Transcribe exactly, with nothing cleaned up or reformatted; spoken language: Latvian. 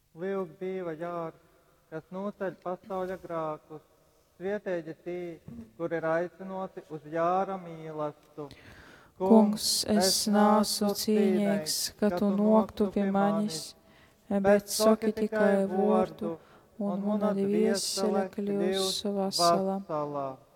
Lūk, Dieva jār, kas noceļ pasauļa grākus, svietēģi tī, kur ir aicinoti uz jāra mīlestību. Kungs, es nāsu cīnīgs, ka tu noktu pie manis, bet saki tikai vārdu, un mana dviesele kļūs vesela.